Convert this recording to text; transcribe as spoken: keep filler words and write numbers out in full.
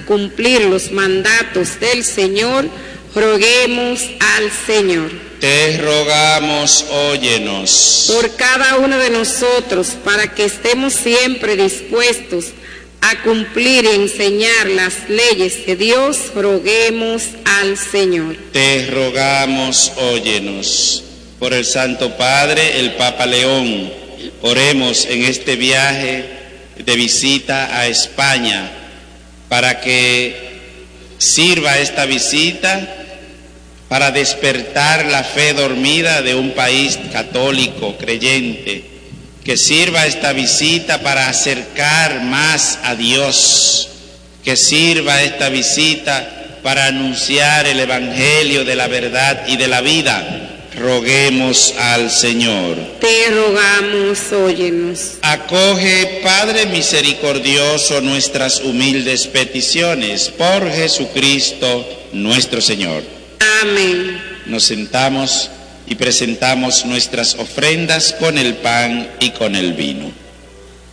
cumplir los mandatos del Señor, roguemos al Señor. Te rogamos, óyenos. Por cada uno de nosotros, para que estemos siempre dispuestos a cumplir y enseñar las leyes de Dios, roguemos al Señor. Te rogamos, óyenos. Por el Santo Padre, el Papa León, oremos en este viaje de visita a España, para que sirva esta visita para despertar la fe dormida de un país católico, creyente, que sirva esta visita para acercar más a Dios, que sirva esta visita para anunciar el Evangelio de la verdad y de la vida. Roguemos al Señor. Te rogamos, óyenos. Acoge, Padre misericordioso, nuestras humildes peticiones por Jesucristo nuestro Señor. Amén. Nos sentamos y presentamos nuestras ofrendas con el pan y con el vino.